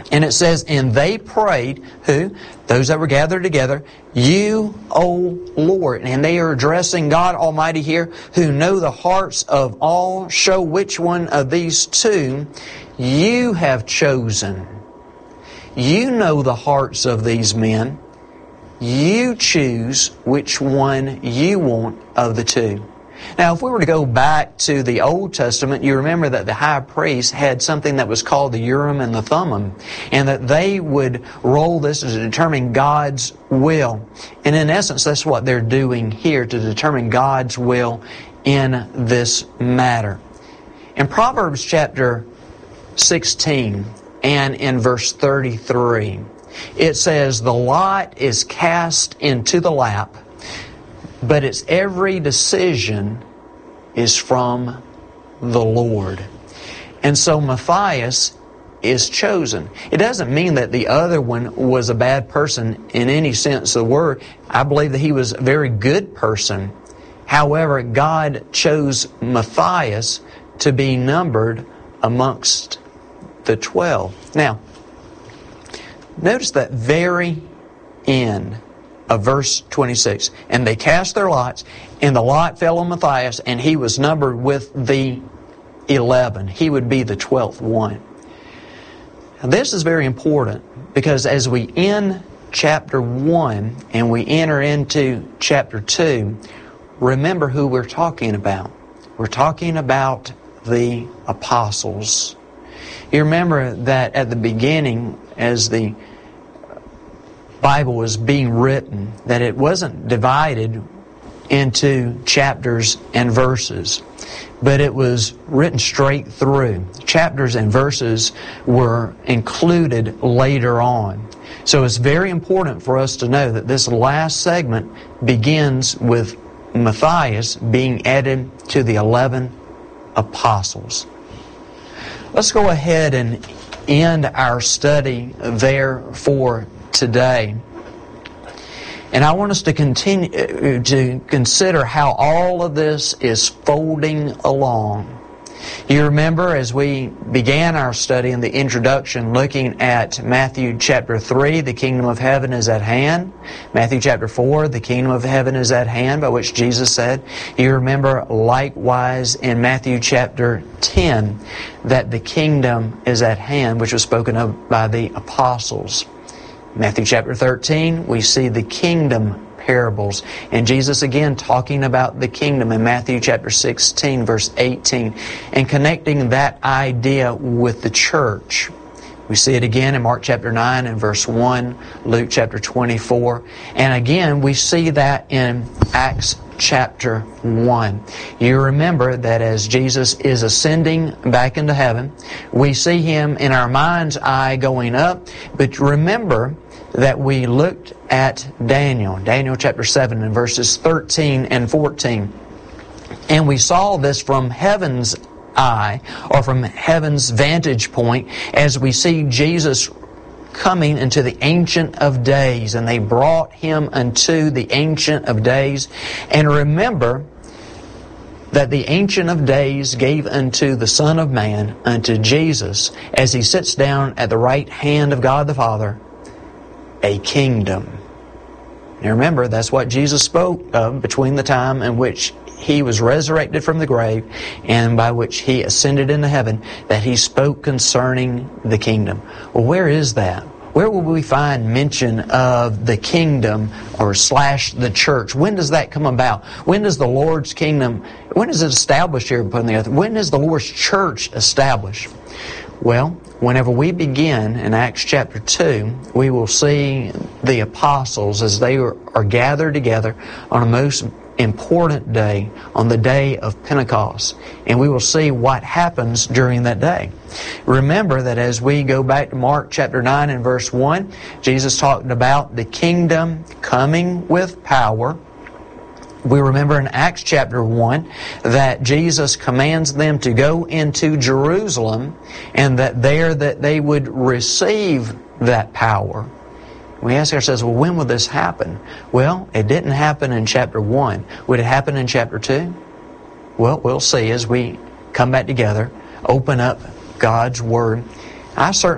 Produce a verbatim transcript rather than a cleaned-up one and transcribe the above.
And it says, and they prayed, who? Those that were gathered together, you, O Lord. And they are addressing God Almighty here, who know the hearts of all. Show which one of these two you have chosen. You know the hearts of these men. You choose which one you want of the two. Now, if we were to go back to the Old Testament, you remember that the high priest had something that was called the Urim and the Thummim, and that they would roll this to determine God's will. And in essence, that's what they're doing here, to determine God's will in this matter. In Proverbs chapter sixteen and in verse thirty-three, it says, the lot is cast into the lap, but its every decision is from the Lord. And so Matthias is chosen. It doesn't mean that the other one was a bad person in any sense of the word. I believe that he was a very good person. However, God chose Matthias to be numbered amongst the twelve. Now, notice that very end of verse twenty-six. And they cast their lots, and the lot fell on Matthias, and he was numbered with the eleven. He would be the twelfth one. Now, this is very important, because as we end chapter one and we enter into chapter two, remember who we're talking about. We're talking about the apostles. You remember that at the beginning, as the Bible was being written, that it wasn't divided into chapters and verses, but it was written straight through. Chapters and verses were included later on. So it's very important for us to know that this last segment begins with Matthias being added to the eleven apostles. Let's go ahead and end our study there for today. And I want us to continue to consider how all of this is folding along. You remember as we began our study in the introduction looking at Matthew chapter three, the kingdom of heaven is at hand. Matthew chapter four, the kingdom of heaven is at hand, by which Jesus said. You remember likewise in Matthew chapter ten that the kingdom is at hand, which was spoken of by the apostles. Matthew chapter thirteen, we see the kingdom parables. And Jesus again talking about the kingdom in Matthew chapter sixteen, verse eighteen, and connecting that idea with the church. We see it again in Mark chapter nine and verse one, Luke chapter twenty-four. And again, we see that in Acts chapter one. You remember that as Jesus is ascending back into heaven, we see Him in our mind's eye going up. But remember that we looked at Daniel, Daniel chapter seven and verses thirteen and fourteen. And we saw this from heaven's eye, or from heaven's vantage point, as we see Jesus coming into the Ancient of Days. And they brought Him unto the Ancient of Days. And remember that the Ancient of Days gave unto the Son of Man, unto Jesus, as He sits down at the right hand of God the Father, a kingdom. Now remember, that's what Jesus spoke of between the time in which He was resurrected from the grave and by which He ascended into heaven, that He spoke concerning the kingdom. Well, where is that? Where will we find mention of the kingdom or slash the church? When does that come about? When does the Lord's kingdom, when is it established here upon the earth? When is the Lord's church established? Well, whenever we begin in Acts chapter two, we will see the apostles as they are, are gathered together on a most important day, on the day of Pentecost. And we will see what happens during that day. Remember that as we go back to Mark chapter nine and verse one, Jesus talked about the kingdom coming with power. We remember in Acts chapter one that Jesus commands them to go into Jerusalem, and that there that they would receive that power. We ask ourselves, well, when will this happen? Well, it didn't happen in chapter one. Would it happen in chapter two? Well, we'll see as we come back together, open up God's Word. I certainly